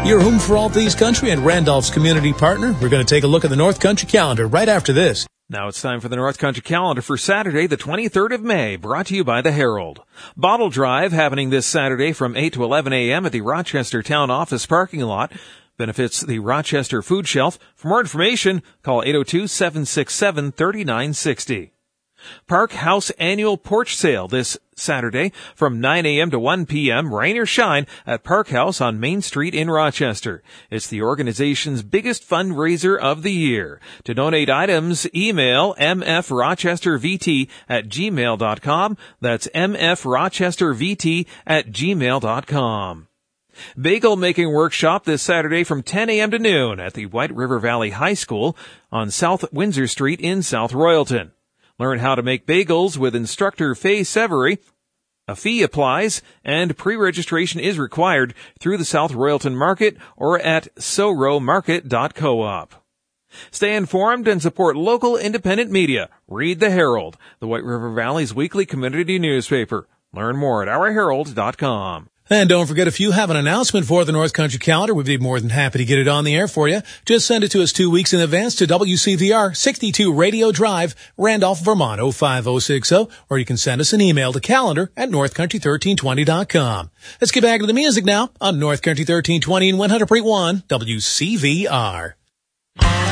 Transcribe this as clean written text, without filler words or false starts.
Your home for all things country and Randolph's community partner. We're going to take a look at the North Country calendar right after this. Now it's time for the North Country calendar for Saturday, the 23rd of May, brought to you by the Herald. Bottle Drive happening this Saturday from 8 to 11 a.m. at the Rochester Town Office parking lot. Benefits the Rochester Food Shelf. For more information, call 802-767-3960. Park House Annual Porch Sale this Saturday from 9 a.m. to 1 p.m., rain or shine, at Park House on Main Street in Rochester. It's the organization's biggest fundraiser of the year. To donate items, email mfrochestervt@gmail.com. That's mfrochestervt@gmail.com. Bagel making workshop this Saturday from 10 a.m. to noon at the White River Valley High School on South Windsor Street in South Royalton. Learn how to make bagels with instructor Faye Severy. A fee applies, and pre-registration is required through the South Royalton Market or at soromarket.coop. Stay informed and support local independent media. Read the Herald, the White River Valley's weekly community newspaper. Learn more at ourherald.com. And don't forget, if you have an announcement for the North Country calendar, we'd be more than happy to get it on the air for you. Just send it to us 2 weeks in advance to WCVR 62 Radio Drive, Randolph, Vermont 05060, or you can send us an email to calendar@northcountry1320.com. Let's get back to the music now on North Country 1320 and 100.1 WCVR.